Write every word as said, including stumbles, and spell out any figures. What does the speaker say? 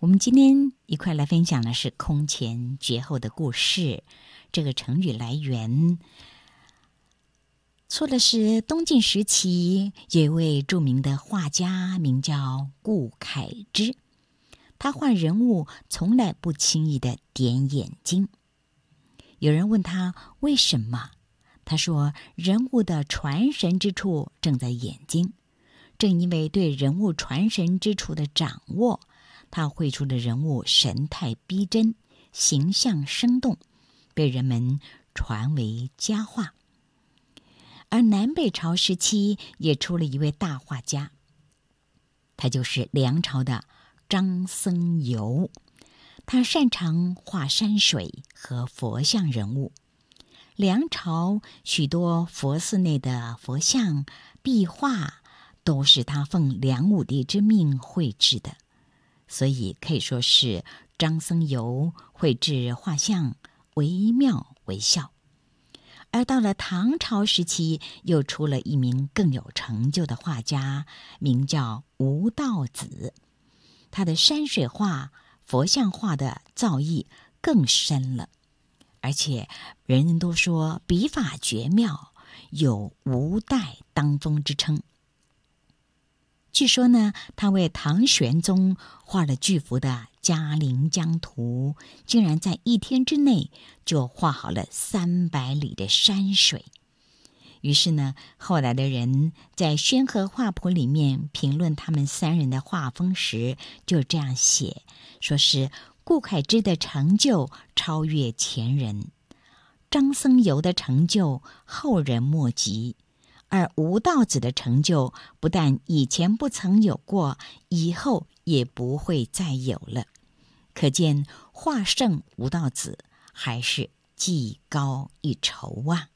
我们今天一块来分享的是空前绝后的故事。这个成语来源说的是东晋时期有一位著名的画家，名叫顾恺之。他画人物从来不轻易的点眼睛。有人问他为什么，他说人物的传神之处正在眼睛，正因为对人物传神之处的掌握，他绘出的人物神态逼真，形象生动，被人们传为佳话。而南北朝时期也出了一位大画家，他就是梁朝的张僧繇。他擅长画山水和佛像人物。梁朝许多佛寺内的佛像壁画都是他奉梁武帝之命绘制的，所以可以说是张僧繇绘制画像惟妙惟肖。而到了唐朝时期，又出了一名更有成就的画家，名叫吴道子。他的山水画、佛像画的造诣更深了，而且人人都说笔法绝妙，有吴代当风之称。据说呢，他为唐玄宗画了巨幅的《嘉陵江图》，竟然在一天之内就画好了三百里的山水。于是呢，后来的人在《宣和画谱》里面评论他们三人的画风时，就这样写，说是顾恺之的成就超越前人，张僧繇的成就后人莫及，而吴道子的成就不但以前不曾有过，以后也不会再有了。可见画圣吴道子还是技高一筹啊。